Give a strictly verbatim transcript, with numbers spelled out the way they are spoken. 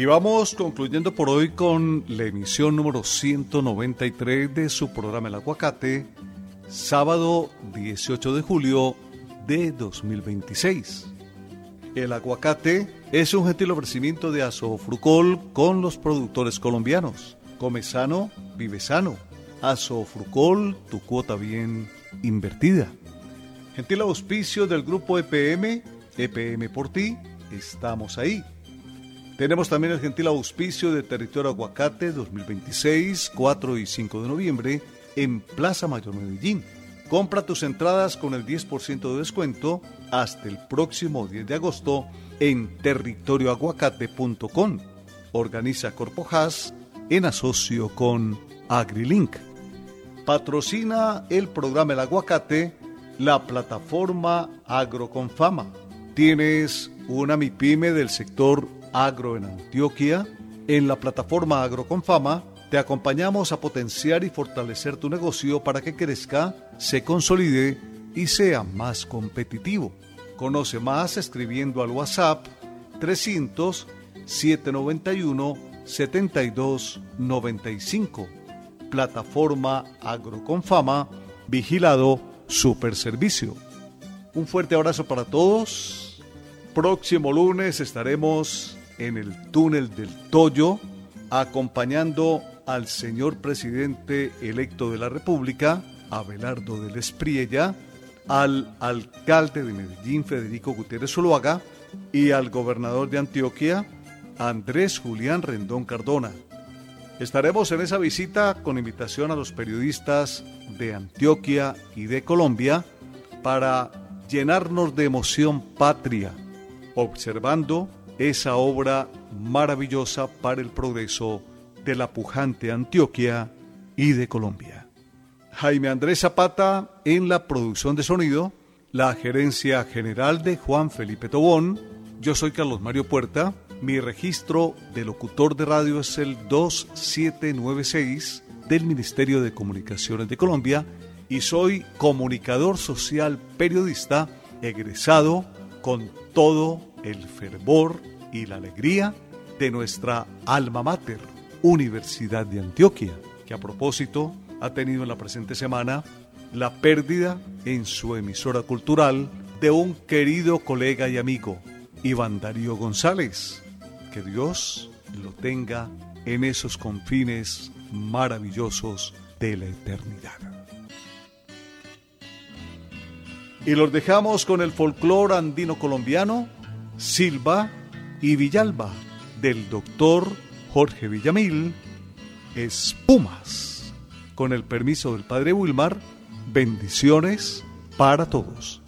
Y vamos concluyendo por hoy con la emisión número ciento noventa y tres de su programa El Aguacate, sábado dieciocho de julio de dos mil veintiséis. El Aguacate es un gentil ofrecimiento de Azofrucol con los productores colombianos. Come sano, vive sano. Azofrucol, tu cuota bien invertida. Gentil auspicio del grupo E P M, E P M por ti, estamos ahí. Tenemos también el gentil auspicio de Territorio Aguacate dos mil veintiséis, cuatro y cinco de noviembre en Plaza Mayor Medellín. Compra tus entradas con el diez por ciento de descuento hasta el próximo diez de agosto en territorio aguacate punto com. Organiza Corpojas en asocio con AgriLink. Patrocina el programa El Aguacate la plataforma Agroconfama. ¿Tienes una MIPYME del sector agro en Antioquia? En la plataforma Agroconfama te acompañamos a potenciar y fortalecer tu negocio para que crezca, se consolide y sea más competitivo. Conoce más escribiendo al WhatsApp trescientos, setecientos noventa y uno, setenta y dos noventa y cinco. Plataforma Agroconfama, vigilado Superservicio. Un fuerte abrazo para todos. Próximo lunes estaremos en el túnel del Toyo acompañando al señor presidente electo de la República, Abelardo del Espriella, al alcalde de Medellín, Federico Gutiérrez Zuluaga, y al gobernador de Antioquia, Andrés Julián Rendón Cardona. Estaremos en esa visita con invitación a los periodistas de Antioquia y de Colombia para llenarnos de emoción patria, observando esa obra maravillosa para el progreso de la pujante Antioquia y de Colombia. Jaime Andrés Zapata en la producción de sonido, la gerencia general de Juan Felipe Tobón. Yo soy Carlos Mario Puerta. Mi registro de locutor de radio es el dos siete nueve seis del Ministerio de Comunicaciones de Colombia y soy comunicador social periodista egresado con todo el fervor y la alegría de nuestra alma mater, Universidad de Antioquia, que a propósito ha tenido en la presente semana la pérdida en su emisora cultural de un querido colega y amigo, Iván Darío González. Que Dios lo tenga en esos confines maravillosos de la eternidad. Y los dejamos con el folclore andino colombiano, Silva y Villalba, del doctor Jorge Villamil, Espumas. Con el permiso del padre Wilmar, bendiciones para todos.